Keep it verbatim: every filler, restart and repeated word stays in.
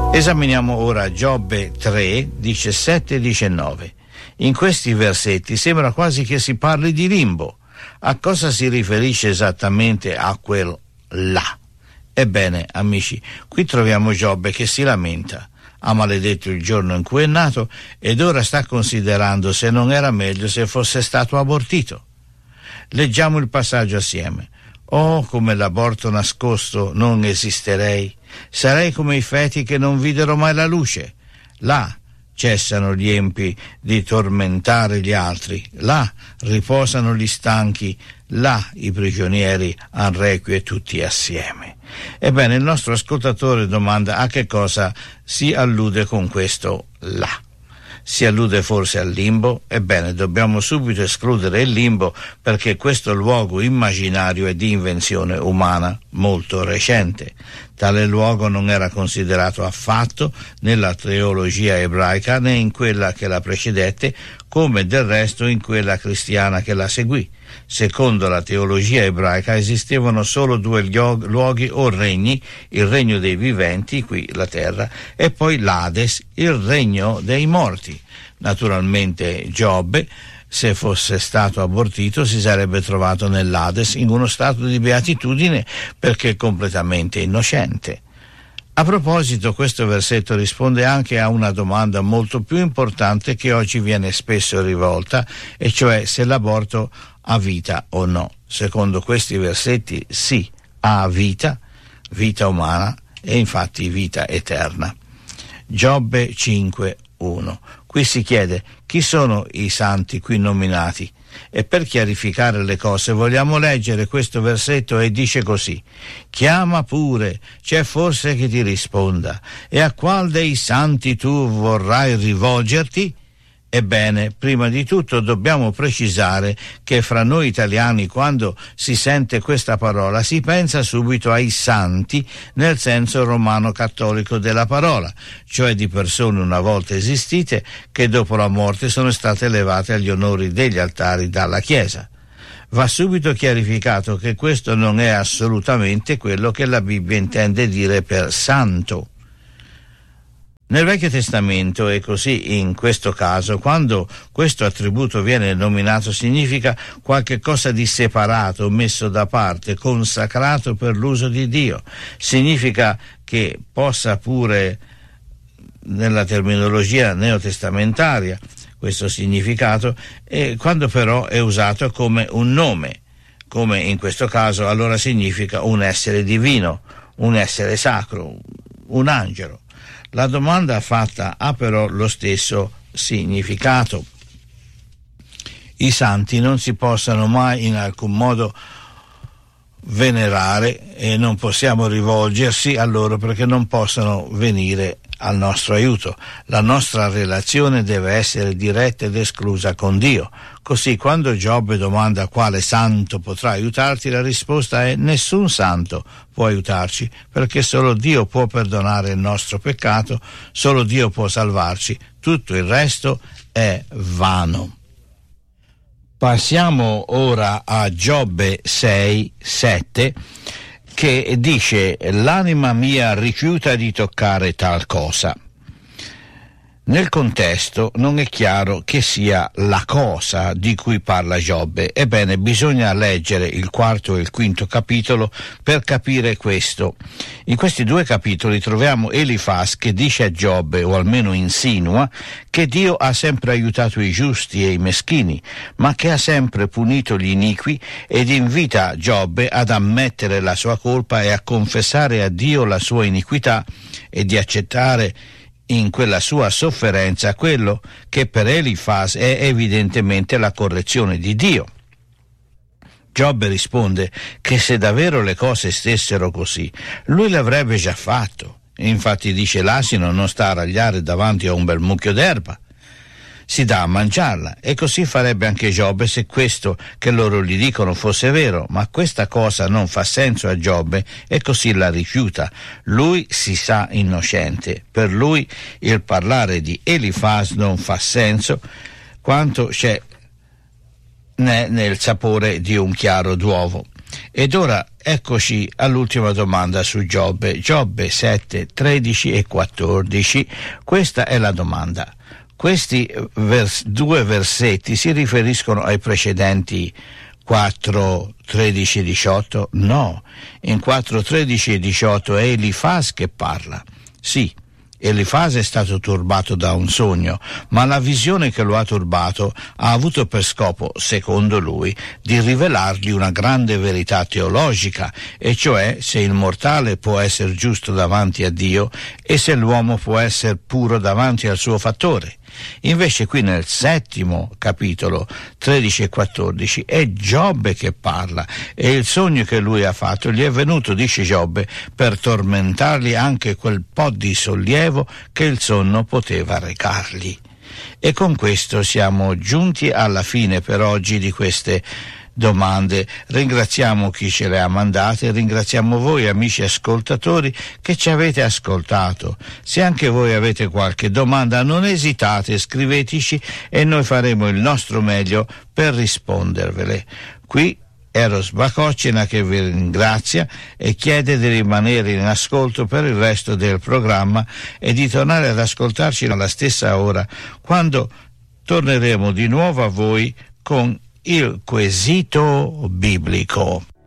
Esaminiamo ora Giobbe tre, diciassette e diciannove. In questi versetti sembra quasi che si parli di limbo. A cosa si riferisce esattamente a quel là? Ebbene, amici, qui troviamo Giobbe che si lamenta. Ha maledetto il giorno in cui è nato ed ora sta considerando se non era meglio se fosse stato abortito. Leggiamo il passaggio assieme. Oh, come l'aborto nascosto non esisterei. Sarei come i feti che non videro mai la luce. Là cessano gli empi di tormentare gli altri. Là riposano gli stanchi. Là i prigionieri han requie tutti assieme. Ebbene, il nostro ascoltatore domanda a che cosa si allude con questo là. Si allude forse al limbo? Ebbene, dobbiamo subito escludere il limbo perché questo luogo immaginario è di invenzione umana molto recente. Tale luogo non era considerato affatto nella teologia ebraica né in quella che la precedette, come del resto in quella cristiana che la seguì. Secondo la teologia ebraica esistevano solo due luoghi o regni, il regno dei viventi, qui la terra, e poi l'Ades, il regno dei morti. Naturalmente Giobbe, se fosse stato abortito, si sarebbe trovato nell'Ades in uno stato di beatitudine perché completamente innocente. A proposito, questo versetto risponde anche a una domanda molto più importante che oggi viene spesso rivolta, e cioè se l'aborto ha vita o no. Secondo questi versetti sì, ha vita, vita umana e infatti vita eterna. Giobbe cinque uno. Qui si chiede chi sono i santi qui nominati, e per chiarificare le cose vogliamo leggere questo versetto e dice così: chiama pure, c'è forse che ti risponda, e a qual dei santi tu vorrai rivolgerti? Ebbene, prima di tutto dobbiamo precisare che fra noi italiani, quando si sente questa parola, si pensa subito ai santi nel senso romano cattolico della parola, cioè di persone una volta esistite che dopo la morte sono state elevate agli onori degli altari dalla Chiesa. Va subito chiarificato che questo non è assolutamente quello che la Bibbia intende dire per santo. Nel Vecchio Testamento è così in questo caso, quando questo attributo viene nominato significa qualche cosa di separato, messo da parte, consacrato per l'uso di Dio. Significa che possa pure, nella terminologia neotestamentaria, questo significato, e quando però è usato come un nome, come in questo caso, allora significa un essere divino, un essere sacro, un angelo. La domanda fatta ha però lo stesso significato. I santi non si possano mai in alcun modo venerare e non possiamo rivolgersi a loro perché non possono venire al nostro aiuto. La nostra relazione deve essere diretta ed esclusa con Dio. Così quando Giobbe domanda quale santo potrà aiutarti, la risposta è nessun santo può aiutarci, perché solo Dio può perdonare il nostro peccato, solo Dio può salvarci, tutto il resto è vano. Passiamo ora a Giobbe sei sette, che dice: l'anima mia rifiuta di toccare tal cosa. Nel contesto non è chiaro che sia la cosa di cui parla Giobbe. Ebbene, bisogna leggere il quarto e il quinto capitolo per capire questo. In questi due capitoli troviamo Elifas che dice a Giobbe, o almeno insinua, che Dio ha sempre aiutato i giusti e i meschini, ma che ha sempre punito gli iniqui, ed invita Giobbe ad ammettere la sua colpa e a confessare a Dio la sua iniquità e di accettare in quella sua sofferenza quello che per Elifas è evidentemente la correzione di Dio. Giobbe risponde che se davvero le cose stessero così, lui l'avrebbe già fatto. Infatti dice: l'asino non sta a ragliare davanti a un bel mucchio d'erba, si dà a mangiarla, e così farebbe anche Giobbe se questo che loro gli dicono fosse vero, ma questa cosa non fa senso a Giobbe e così la rifiuta. Lui si sa innocente, per lui il parlare di Elifas non fa senso quanto c'è nel sapore di un chiaro d'uovo. Ed ora eccoci all'ultima domanda su Giobbe, Giobbe sette, tredici e quattordici. Questa è la domanda. Questi vers- due versetti si riferiscono ai precedenti quattro, tredici e diciotto? No, in quattro, tredici e diciotto è Elifaz che parla. Sì, Elifaz è stato turbato da un sogno, ma la visione che lo ha turbato ha avuto per scopo, secondo lui, di rivelargli una grande verità teologica, e cioè se il mortale può essere giusto davanti a Dio e se l'uomo può essere puro davanti al suo fattore. Invece qui nel settimo capitolo tredici e quattordici è Giobbe che parla, e il sogno che lui ha fatto gli è venuto, dice Giobbe, per tormentargli anche quel po' di sollievo che il sonno poteva recargli. E con questo siamo giunti alla fine per oggi di queste domande. Ringraziamo chi ce le ha mandate, ringraziamo voi amici ascoltatori che ci avete ascoltato. Se anche voi avete qualche domanda, non esitate, scriveteci e noi faremo il nostro meglio per rispondervele. Qui Eros Bacocena che vi ringrazia e chiede di rimanere in ascolto per il resto del programma e di tornare ad ascoltarci alla stessa ora, quando torneremo di nuovo a voi con il quesito biblico.